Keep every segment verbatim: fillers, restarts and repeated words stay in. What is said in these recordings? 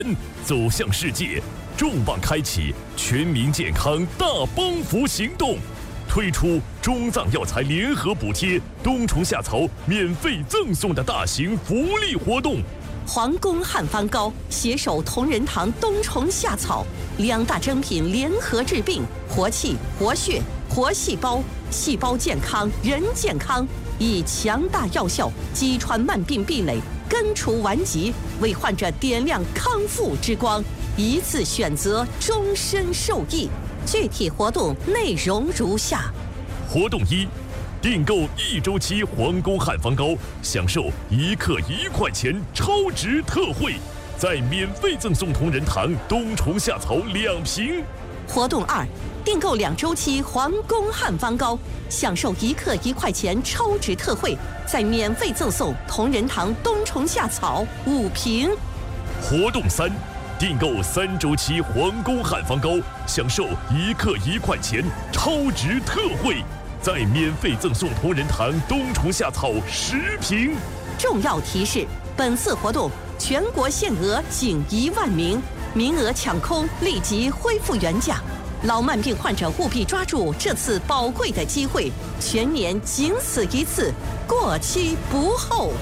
走向世界，重磅开启全民健康大帮扶行动，推出中藏药材联合补贴、冬虫夏草免费赠送的大型福利活动。 皇宫汉方膏携手同仁堂冬虫夏草两大珍品联合治病，活气、活血、活细胞，细胞健康，人健康，以强大药效击穿慢病壁垒，根除顽疾，为患者点亮康复之光，一次选择，终身受益。具体活动内容如下： 活动一，订购一周期皇宫汉方膏，享受一克一块钱超值特惠，再免费赠送同仁堂冬虫夏草两瓶。 活动二，订购两周期皇宫汉方膏，享受一克一块钱超值特惠，再免费赠送同仁堂冬虫夏草五瓶。 活动三，订购三周期皇宫汉方膏，享受一克一块钱超值特惠，再免费赠送同仁堂冬虫夏草十瓶。 重要提示：本次活动全国限额仅一万名，名额抢空，立即恢复原价。老慢病患者务必抓住这次宝贵的机会，全年仅此一次，过期不候。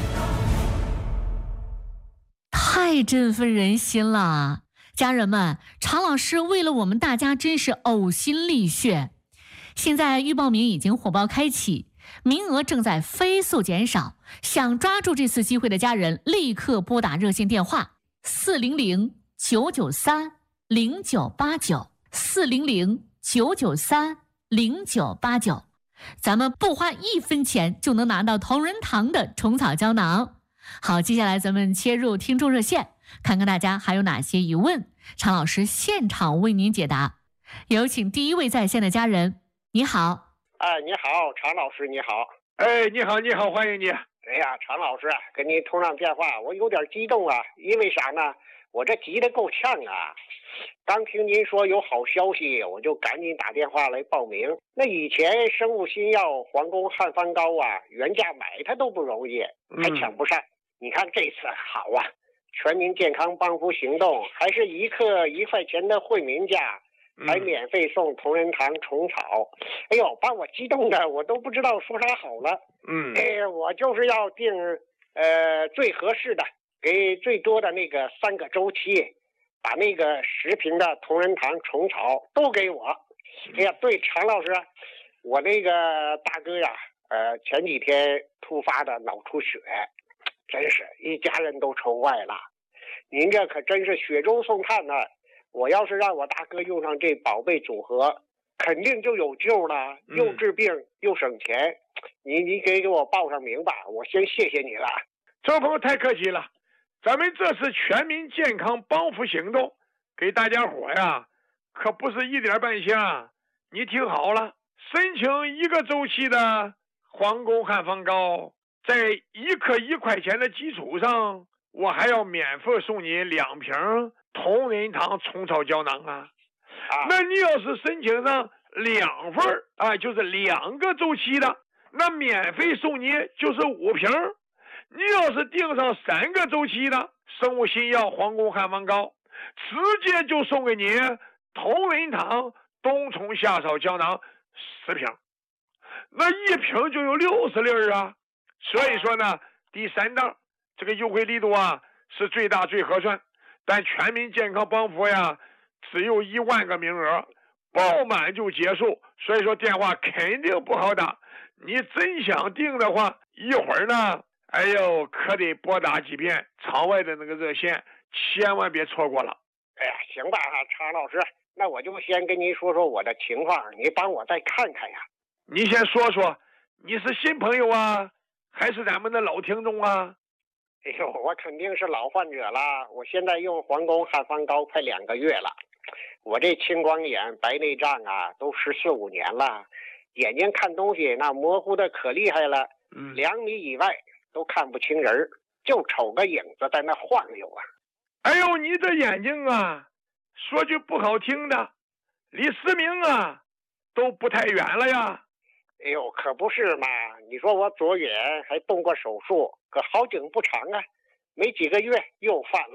太振奋人心了！家人们，常老师为了我们大家真是呕心沥血。现在预报名已经火爆开启，名额正在飞速减少，想抓住这次机会的家人，立刻拨打热线电话四零零九九三零九八九四零零九九三零九八九，咱们不花一分钱就能拿到同仁堂的虫草胶囊。好，接下来咱们切入听众热线，看看大家还有哪些疑问，常老师现场为您解答。有请第一位在线的家人。你好。 哎，你好，常老师，你好。 哎，你好，你好，欢迎你。 哎呀，常老师，跟您通上电话，我有点激动啊，因为啥呢？我这急得够呛啊！刚听您说有好消息，我就赶紧打电话来报名。那以前生物新药皇宫汉方膏啊，原价买它都不容易，还抢不上。嗯、你看这次好啊，全民健康帮扶行动，还是一克一块钱的惠民价，还免费送同仁堂虫草。哎呦，把我激动的我都不知道说啥好了。 嗯， 哎，我就是要定呃最合适的。给最多的那个三个周期，把那个十瓶的同仁堂虫草都给我。哎呀，对，常老师，我那个大哥呀，呃，前几天突发的脑出血，真是一家人都愁坏了。您这可真是雪中送炭呢！我要是让我大哥用上这宝贝组合，肯定就有救了，又治病又省钱。你你给给我报上名吧，我先谢谢你了。 周鹏太客气了。咱们这次全民健康帮扶行动，给大家伙呀，可不是一点半项。你听好了，申请一个周期的皇宫汉方膏，在一克一块钱的基础上，我还要免费送你两瓶同仁堂虫草胶囊啊。啊那你要是申请上两份啊，就是两个周期的，那免费送你就是五瓶。你要是订上三个周期的生物新药皇宫汉方膏，直接就送给你同仁堂冬虫夏草胶囊十瓶，那一瓶就有六十粒啊。所以说呢，第三档这个优惠力度啊是最大最合算，但全民健康帮扶呀只有一万个名额，爆满就结束，所以说电话肯定不好打。你真想订的话，一会儿呢哎呦，可得拨打几遍场外的那个热线，千万别错过了。 哎呀，行吧，常老师，那我就先跟您说说我的情况，你帮我再看看呀。 你先说说，你是新朋友啊，还是咱们的老听众啊？ 哎呦，我肯定是老患者了，我现在用皇宫汉方膏快两个月了，我这青光眼、白内障啊，都十四五年了，眼睛看东西那模糊的可厉害了，嗯，两米以外都看不清人，就瞅个影子在那晃悠啊！ 哎呦，你的眼睛啊，说句不好听的，离失明啊都不太远了呀！ 哎呦，可不是嘛！你说我左眼还动过手术，可好景不长啊，没几个月又犯了。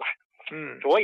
嗯。 左